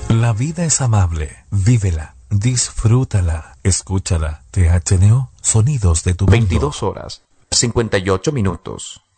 La vida es amable. Vívela. Disfrútala. Escúchala. THNO, sonidos de tu mundo. 22 horas, 58 minutos.